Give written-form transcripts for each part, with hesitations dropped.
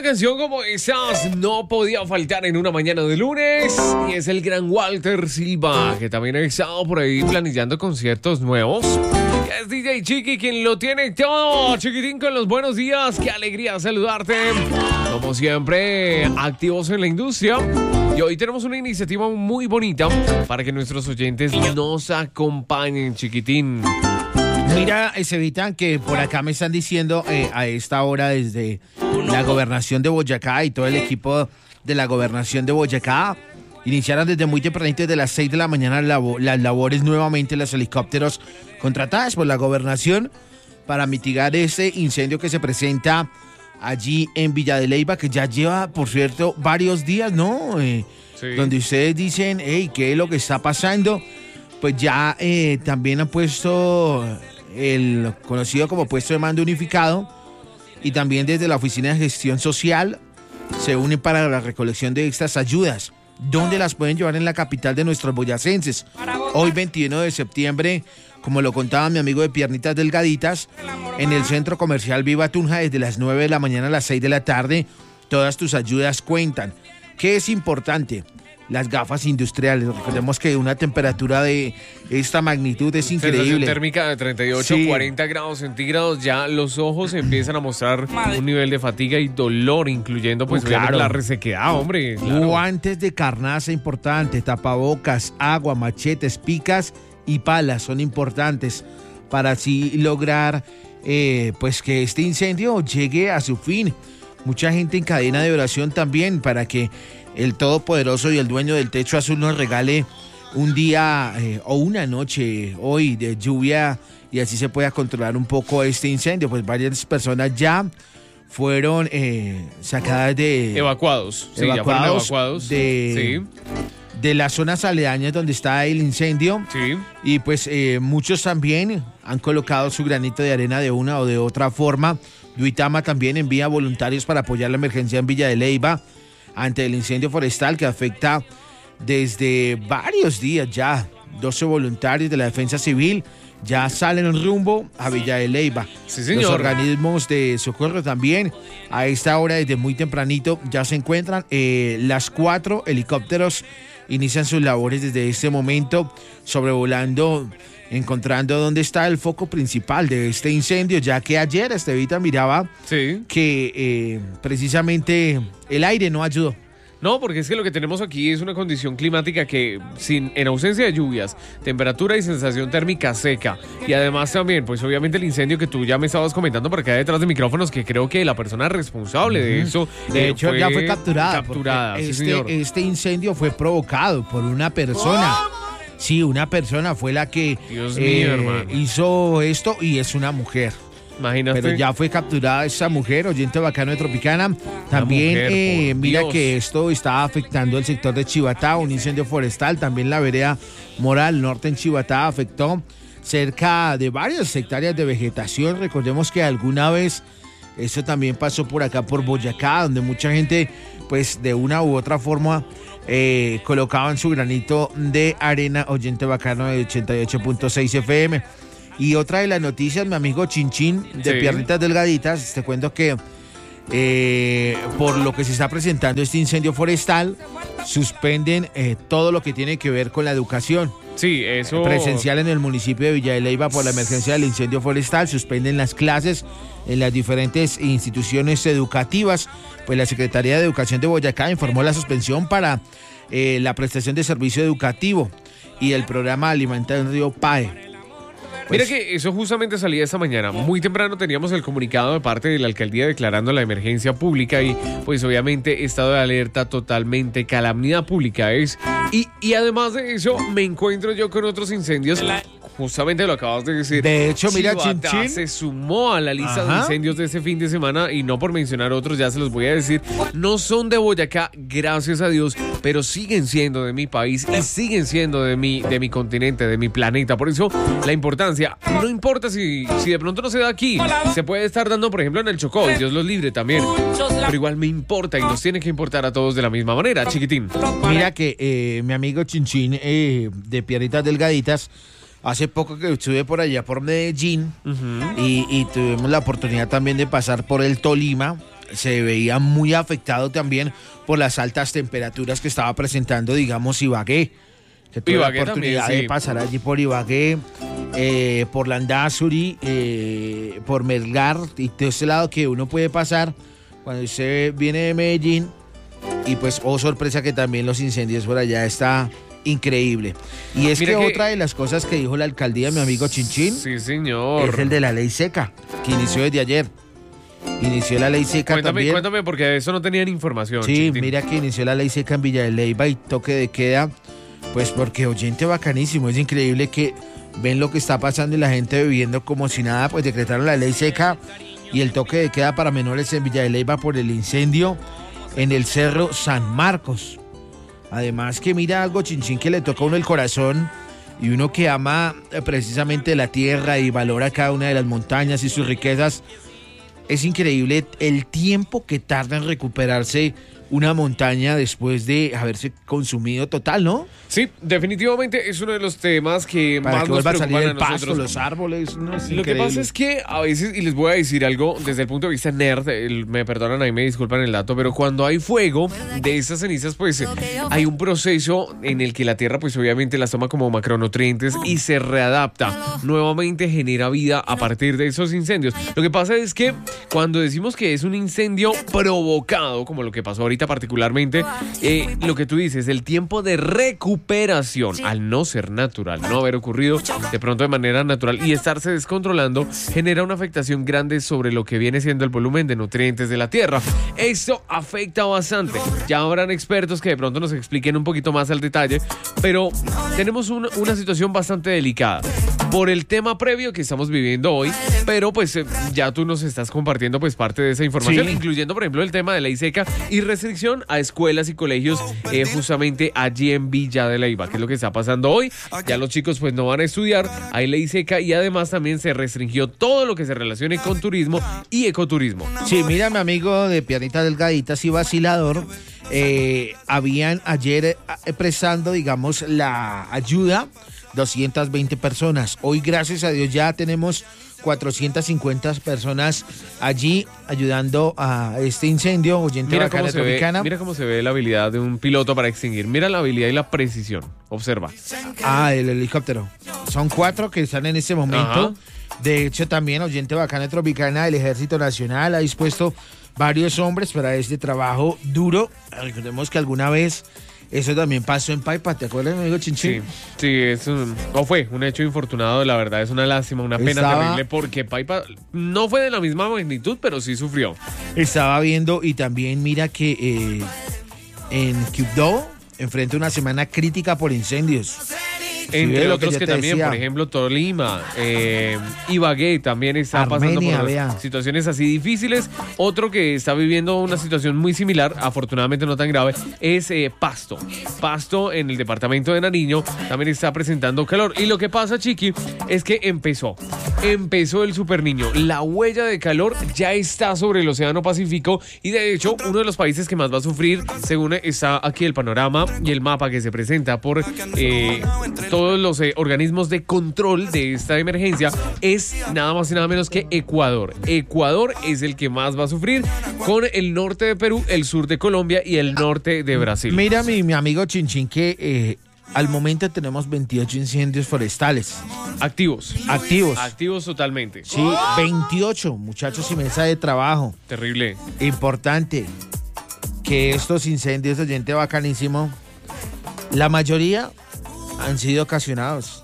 canción como esas no podía faltar en una mañana de lunes y es el gran Walter Silva, que también ha estado por ahí planillando conciertos nuevos. Y es DJ Chiqui quien lo tiene todo. Chiquitín, con los buenos días, qué alegría saludarte. Como siempre, activos en la industria. Y hoy tenemos una iniciativa muy bonita para que nuestros oyentes nos acompañen, Chiquitín. Mira, Cevita, que por acá me están diciendo a esta hora desde la gobernación de Boyacá y todo el equipo de la gobernación de Boyacá iniciaron desde muy tempranito, desde las 6 de la mañana, las labores nuevamente, los helicópteros contratados por la gobernación para mitigar ese incendio que se presenta allí en Villa de Leyva, que ya lleva, por cierto, varios días, ¿no? Sí. Donde ustedes dicen, hey, ¿qué es lo que está pasando? Pues ya también han puesto el conocido como puesto de mando unificado y también desde la Oficina de Gestión Social se unen para la recolección de estas ayudas. ¿Dónde las pueden llevar? En la capital de nuestros boyacenses. Hoy 21 de septiembre, como lo contaba mi amigo de Piernitas Delgaditas, en el Centro Comercial Viva Tunja desde las 9 de la mañana a las 6 de la tarde, todas tus ayudas cuentan. ¿Qué es importante? Las gafas industriales. Recordemos que una temperatura de esta magnitud es increíble. Sensación térmica de 38, 40 grados centígrados. Ya los ojos empiezan a mostrar un nivel de fatiga y dolor, incluyendo pues claro, la resequedad, hombre. Claro. Guantes de carnaza importante, tapabocas, agua, machetes, picas y palas son importantes para así lograr pues que este incendio llegue a su fin. Mucha gente en cadena de oración también para que el Todopoderoso y el dueño del techo azul nos regale un día o una noche hoy de lluvia y así se pueda controlar un poco este incendio. Pues varias personas ya fueron sacadas de... Evacuados. Sí, ya fueron evacuados. De las zonas aledañas donde está el incendio. Sí. Y pues muchos también han colocado su granito de arena de una o de otra forma. Duitama también envía voluntarios para apoyar la emergencia en Villa de Leyva ante el incendio forestal que afecta desde varios días ya. 12 voluntarios de la Defensa Civil ya salen en rumbo a Villa de Leyva. Sí, señor. Los organismos de socorro también a esta hora desde muy tempranito ya se encuentran. Las 4 helicópteros inician sus labores desde este momento sobrevolando, encontrando dónde está el foco principal de este incendio, ya que ayer Estevita miraba que precisamente el aire no ayudó. No, porque es que lo que tenemos aquí es una condición climática que en ausencia de lluvias, temperatura y sensación térmica seca, y además también, pues obviamente el incendio que tú ya me estabas comentando por acá detrás de micrófonos, que creo que la persona responsable de eso... De hecho, ya fue capturada. Sí, señor. Este incendio fue provocado por una persona. Sí, una persona fue la que Dios mío, hermano, hizo esto y es una mujer. Imagínate. Pero ya fue capturada esa mujer, oyente bacano de Tropicana. También mira Dios, que esto está afectando el sector de Chivatá, un incendio forestal. También la vereda Moral Norte en Chivatá afectó cerca de varias hectáreas de vegetación. Recordemos que alguna vez eso también pasó por acá, por Boyacá, donde mucha gente, pues de una u otra forma, colocaban su granito de arena, oyente bacano de 88.6 FM. Y otra de las noticias, mi amigo Chinchín de Piernitas Delgaditas, te cuento que por lo que se está presentando este incendio forestal, suspenden todo lo que tiene que ver con la educación. Sí, eso... Presencial en el municipio de Villa de Leyva por la emergencia del incendio forestal, suspenden las clases en las diferentes instituciones educativas. Pues la Secretaría de Educación de Boyacá informó la suspensión para la prestación de servicio educativo y el programa alimentario PAE. Mira que eso justamente salía esta mañana. Muy temprano teníamos el comunicado de parte de la alcaldía declarando la emergencia pública y pues obviamente estado de alerta totalmente, calamidad pública es. Y además de eso me encuentro yo con otros incendios. Justamente lo acabas de decir. De hecho, mira, Chivatá Chinchín se sumó a la lista de incendios de este fin de semana y no por mencionar otros, ya se los voy a decir. No son de Boyacá, gracias a Dios, pero siguen siendo de mi país y siguen siendo de mi continente, de mi planeta. Por eso la importancia, no importa si de pronto no se da aquí, se puede estar dando, por ejemplo, en el Chocó, y Dios los libre también. Pero igual me importa y nos tiene que importar a todos de la misma manera, Chiquitín. Mira que mi amigo Chinchín de Piernitas Delgaditas, hace poco que estuve por allá por Medellín y tuvimos la oportunidad también de pasar por el Tolima se veía muy afectado también por las altas temperaturas que estaba presentando, digamos, Ibagué. Que tuve la oportunidad también, sí, de pasar allí por Ibagué, por Landazuri, por Melgar y todo este lado que uno puede pasar cuando usted viene de Medellín. Y pues, oh sorpresa, que también los incendios por allá está increíble. Y es que otra de las cosas que dijo la alcaldía, mi amigo Chinchín, sí, señor, es el de la ley seca, que inició desde ayer. Inició la ley seca también. Cuéntame, porque de eso no tenían información. Sí, Chintín. mira que inició la ley seca en Villa de Leyva y toque de queda. Pues porque oyente bacanísimo, es increíble que ven lo que está pasando y la gente viviendo como si nada. Pues decretaron la ley seca y el toque de queda para menores en Villa de Leyva por el incendio en el Cerro San Marcos. Además que mira algo, Chinchín, que le toca a uno el corazón, y uno que ama precisamente la tierra y valora cada una de las montañas y sus riquezas. Es increíble el tiempo que tarda en recuperarse una montaña después de haberse consumido total, ¿no? Sí, definitivamente es uno de los temas que Para más que nos vuelva a preocupan salir a el pasto, nosotros. los árboles. No, es Lo que increíble. pasa es que a veces, y les voy a decir algo desde el punto de vista nerd, me perdonan ahí, me disculpan el dato, pero cuando hay fuego de estas cenizas, pues hay un proceso en el que la tierra pues obviamente las toma como macronutrientes y se readapta, nuevamente genera vida a partir de esos incendios. Lo que pasa es que cuando decimos que es un incendio provocado, como lo que pasó ahorita particularmente, lo que tú dices, el tiempo de recuperación, al no ser natural, no haber ocurrido de pronto de manera natural y estarse descontrolando, genera una afectación grande sobre lo que viene siendo el volumen de nutrientes de la tierra. Esto afecta bastante. Ya habrán expertos que de pronto nos expliquen un poquito más al detalle, pero tenemos una situación bastante delicada por el tema previo que estamos viviendo hoy, pero pues ya tú nos estás compartiendo pues parte de esa información, sí, incluyendo por ejemplo el tema de ley seca y restricción a escuelas y colegios justamente allí en Villa de Leyva, que es lo que está pasando hoy. Ya los chicos pues no van a estudiar, hay ley seca y además también se restringió todo lo que se relacione con turismo y ecoturismo. Sí, mira, mi amigo de Piernita Delgaditas y Vacilador, habían ayer prestando, digamos, la ayuda 220 personas. Hoy, gracias a Dios, ya tenemos 450 personas allí ayudando a este incendio. Oyente bacana tropicana. Mira cómo se ve la habilidad de un piloto para extinguir. Mira la habilidad y la precisión. Observa. El helicóptero. Son 4 que están en este momento. Ajá. De hecho, también oyente bacana tropicana del Ejército Nacional ha dispuesto varios hombres para este trabajo duro. Recordemos que alguna vez eso también pasó en Paipa, ¿te acuerdas, amigo Chinchín? Sí, fue un hecho infortunado, la verdad, es una lástima, una pena terrible, porque Paipa no fue de la misma magnitud, pero sí sufrió. Estaba viendo, y también mira que en Quibdó enfrenta una semana crítica por incendios. Entre otros que también, por ejemplo, Tolima, Ibagué también está pasando por situaciones así difíciles. Otro que está viviendo una situación muy similar, afortunadamente no tan grave, es Pasto. Pasto, en el departamento de Nariño, también está presentando calor. Y lo que pasa, Chiqui, es que empezó el Super Niño. La huella de calor ya está sobre el Océano Pacífico y de hecho uno de los países que más va a sufrir, según está aquí el panorama y el mapa que se presenta por todos los organismos de control de esta emergencia, es nada más y nada menos que Ecuador. Ecuador es el que más va a sufrir, con el norte de Perú, el sur de Colombia y el norte de Brasil. Mira, mi amigo Chinchín, que al momento tenemos 28 incendios forestales. Activos totalmente. Sí, 28, muchachos, y mesa de trabajo. Terrible. Importante que estos incendios, oyente bacanísimo, la mayoría han sido ocasionados.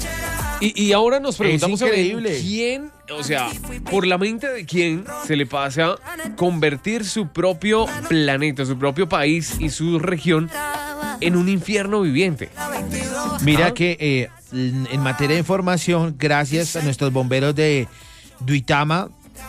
Y ahora nos preguntamos increíble. ¿Quién, o sea, por la mente de quién se le pasa convertir su propio planeta, su propio país y su región en un infierno viviente? Mira que en materia de información, gracias a nuestros bomberos de Duitama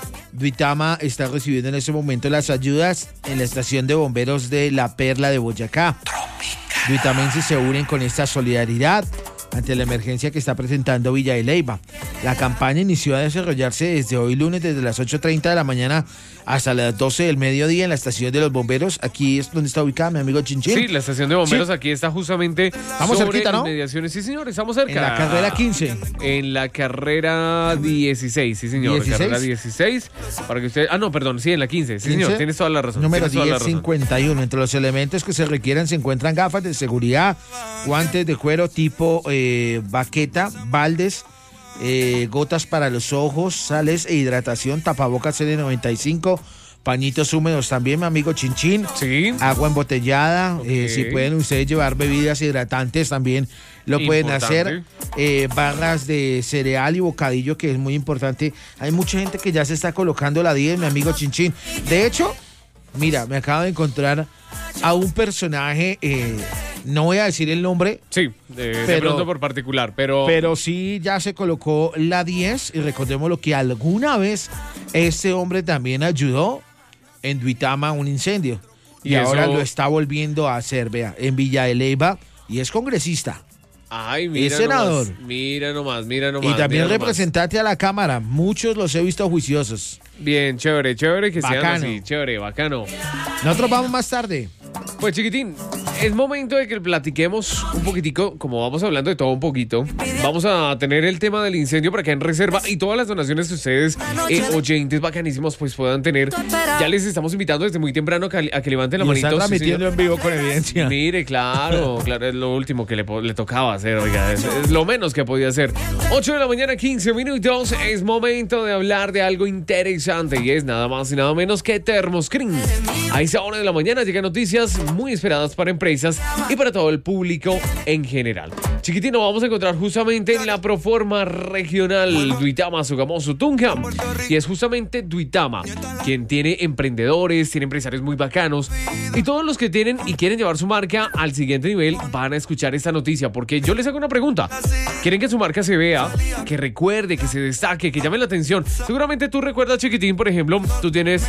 está recibiendo en este momento las ayudas en la estación de bomberos de La Perla de Boyacá. Duitamenses se unen con esta solidaridad ante la emergencia que está presentando Villa de Leyva. La campaña inició a desarrollarse desde hoy lunes, desde las 8:30 de la mañana hasta las 12 del mediodía en la estación de los bomberos. Aquí es donde está ubicada mi amigo Chinchín. Sí, la estación de bomberos aquí está justamente Estamos sobre cerquita, ¿no? inmediaciones. Sí, señor, estamos cerca. En la carrera 15. En la carrera 16, sí, señor. 16. Carrera 16. Para que usted... no, perdón, sí, en la 15. Sí, 15, señor, tienes toda la razón. Número tienes toda la razón. 1051. Entre los elementos que se requieren se encuentran gafas de seguridad, guantes de cuero tipo baqueta, baldes, gotas para los ojos, sales e hidratación, tapabocas N95, pañitos húmedos también, mi amigo Chinchín. Sí. Agua embotellada. Ok. Si pueden ustedes llevar bebidas hidratantes también lo pueden hacer. Barras de cereal y bocadillo, que es muy importante. Hay mucha gente que ya se está colocando la 10, mi amigo Chinchín. De hecho, mira, me acabo de encontrar a un personaje, no voy a decir el nombre, Sí, de pronto por particular, pero sí ya se colocó la 10 y recordemos lo que alguna vez este hombre también ayudó en Duitama a un incendio. Y ahora lo está volviendo a hacer, vea, en Villa de Leyva, y es congresista. Ay, mira Es senador. nomás, mira nomás, mira nomás. Y también mira nomás. representante a la Cámara. Muchos los he visto juiciosos. Bien, chévere, chévere que sean Bacano. así, chévere, bacano. Nosotros vamos más tarde. Pues chiquitín, es momento de que platiquemos un poquitico, como vamos hablando de todo un poquito. Vamos a tener el tema del incendio para que en reserva y todas las donaciones que ustedes, oyentes bacanísimos, pues puedan tener. Ya les estamos invitando desde muy temprano a que levanten la Y manito. están sí, transmitiendo señor. en vivo con evidencia. Mire, claro, es lo último que le tocaba hacer, oiga, es lo menos que podía hacer. 8 de la mañana, 15 minutos, es momento de hablar de algo interesante y es nada más y nada menos que Thermoscreen. A esa hora de la mañana llegan noticias muy esperadas para empresas y para todo el público en general. Chiquitino, vamos a encontrar justamente en la Proforma Regional Duitama, Sogamoso, Tunja, y es justamente Duitama quien tiene emprendedores, tiene empresarios muy bacanos y todos los que tienen y quieren llevar su marca al siguiente nivel van a escuchar esta noticia porque yo les hago una pregunta. ¿Quieren que su marca se vea, que recuerde, que se destaque, que llame la atención? Seguramente tú recuerdas, chiquitín, por ejemplo, tú tienes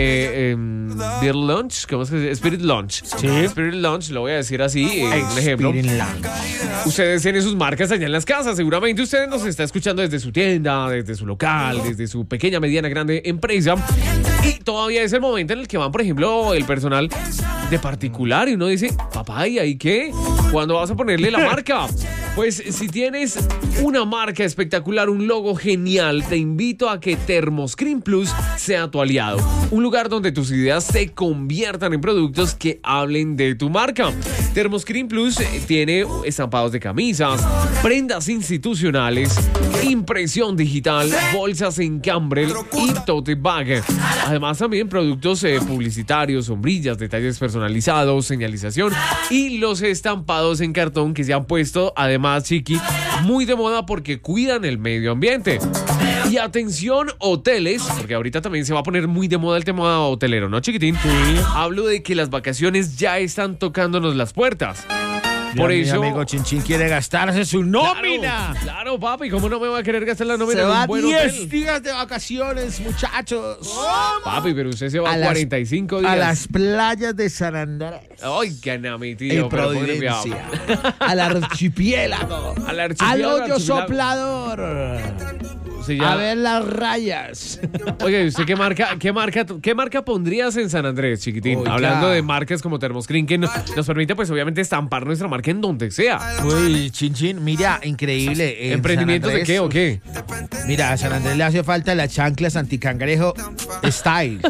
Beer Lunch, ¿cómo es que Spirit Lunch. Sí. Spirit Lunch, lo voy a decir así, un ejemplo. Ustedes tienen sus marcas allá en las casas. Seguramente usted nos está escuchando desde su tienda, desde su local, desde su pequeña, mediana, grande empresa. Y todavía es el momento en el que van, por ejemplo, el personal de particular y uno dice, papá, ¿y ahí qué? ¿Cuándo vas a ponerle la marca? Pues si tienes una marca espectacular, un logo genial, te invito a que Thermoscreen Plus sea tu aliado. Un lugar donde tus ideas se conviertan en productos que hablen de tu marca. Thermoscreen Plus tiene estampados de camisas, prendas institucionales, impresión digital, bolsas en Cambrel y tote bag. Además también productos publicitarios, sombrillas, detalles personalizados, señalización y los estampados en cartón que se han puesto además, chiqui, muy de moda porque cuidan el medio ambiente. Y atención, hoteles, porque ahorita también se va a poner muy de moda el tema hotelero, ¿no, chiquitín? Sí. Hablo de que las vacaciones ya están tocándonos las puertas. Por Mi eso, amigo Chinchín quiere gastarse su nómina. Claro, papi, ¿cómo no me va a querer gastar la nómina Se en va un buen 10 hotel? días de vacaciones, muchachos. Papi, pero usted se va A a las- 45 días. A las playas de San Andrés. Oigan a mi En tío, pero póngale Providencia. cuidado. Al archipiélago. Al Al archipiélago, hoyo archipiélago. soplador. Sí, ya. A ver las rayas. Oye, ¿usted qué marca pondrías en San Andrés, chiquitín? Oiga. Hablando de marcas como Thermoscreen, que nos permite, pues, obviamente, estampar nuestra marca en donde sea. Uy, Chinchín, mira, increíble. En ¿Emprendimientos San de qué o qué? Mira, a San Andrés le hace falta las chanclas anticangrejo style.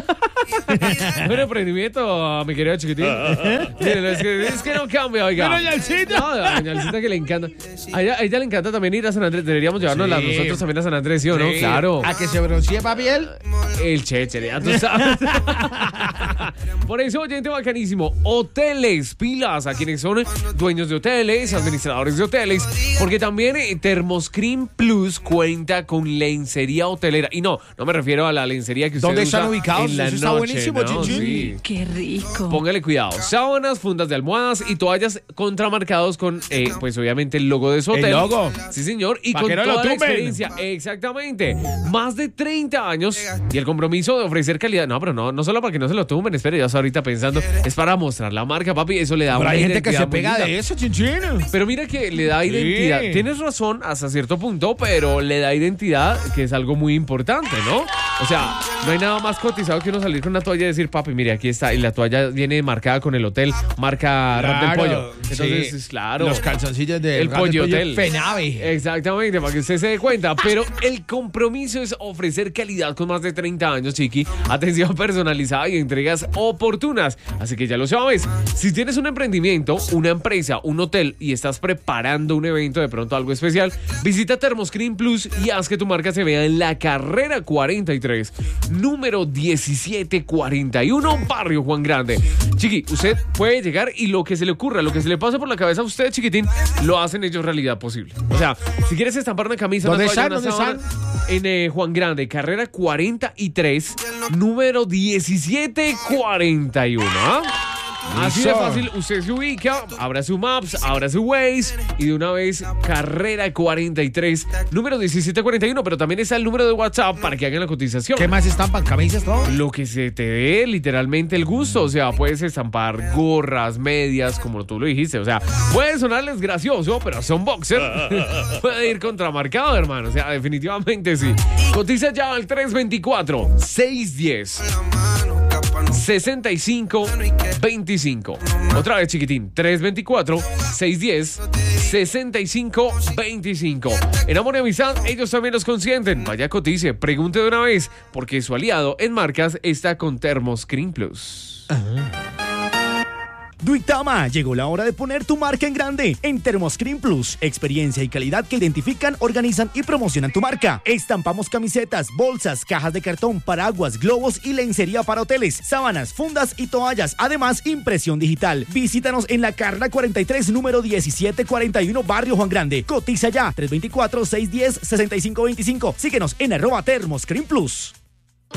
Un emprendimiento, mi querido chiquitín. Mire, es que no cambia, oiga. Pero, Yalcita. No, a doña Yalcita que le encanta. A ella le encanta también ir a San Andrés. Deberíamos llevarnos Sí. nosotros también a San Andrés, ¿sí o no? Sí. Claro. A que se broncee papi él. El cheche, ya tú sabes. Por eso, oyente bacanísimo, hoteles, pilas a quienes son dueños de hoteles, administradores de hoteles, porque también Thermoscreen Plus cuenta con lencería hotelera. Y no me refiero a la lencería que ustedes ¿Dónde están usa ubicados? en la Eso está noche, buenísimo, ¿no? Chinchín. Sí. Qué rico. Póngale cuidado. Sábanas, fundas de almohadas y toallas contramarcados con, pues obviamente, el logo de su hotel. El logo. Sí, señor. Y Pa' con que no toda lo la tumben. experiencia. Exactamente. Más de 30 años y el compromiso de ofrecer calidad. No, pero no solo para que no se lo tumben. Espere, ya ahorita pensando, es para mostrar la marca, papi, eso le da Pero una hay gente que identidad se pega muy linda. de eso, chinchino. Pero mira que le da identidad. Tienes razón hasta cierto punto, pero le da identidad, que es algo muy importante, ¿no? O sea, no hay nada más cotizado que uno salir con una toalla y decir, papi, mire, aquí está. Y la toalla viene marcada con el hotel, marca Rap del Pollo. Entonces, sí, claro. Los calzoncillos del El Rap del Pollo Hotel. Penave. Exactamente, para que usted se dé cuenta. Pero el compromiso es ofrecer calidad con más de 30 años, chiqui. Atención personalizada y entregas oportunas. Así que ya lo sabes. Si tienes un emprendimiento, una empresa, un hotel y estás preparando un evento, de pronto algo especial, visita Thermoscreen Plus y haz que tu marca se vea en la carrera 43, número 1741, Barrio Juan Grande. Chiqui, usted puede llegar y lo que se le ocurra, lo que se le pase por la cabeza a usted, chiquitín, lo hacen ellos realidad posible. O sea, si quieres estampar una camisa, ¿Dónde una toalla, están? una ¿Dónde sábana, en Juan Grande, carrera 43, número 1741. ¿Ah? Así de fácil, usted se ubica, abra su Maps, abra su Waze y de una vez carrera 43, número 1741, pero también está el número de WhatsApp para que hagan la cotización. ¿Qué más estampan? ¿Camisas, todo? Lo que se te dé literalmente el gusto, o sea, puedes estampar gorras, medias, como tú lo dijiste, o sea, puede sonarles gracioso, pero son boxer, puede ir contramarcado, hermano, o sea, definitivamente sí. Cotiza ya al 324-610-6525. Otra vez, chiquitín, 324-610-6525. En amor y amistad, ellos también los consienten. Vaya, cotice, pregunte de una vez, porque su aliado en marcas está con Thermoscreen Plus. Duitama, llegó la hora de poner tu marca en grande en Thermoscreen Plus. Experiencia y calidad que identifican, organizan y promocionan tu marca. Estampamos camisetas, bolsas, cajas de cartón, paraguas, globos y lencería para hoteles, sábanas, fundas y toallas. Además, impresión digital. Visítanos en la carrera 43, número 1741, Barrio Juan Grande. Cotiza ya, 324-610-6525. Síguenos en @Thermoscreen Plus.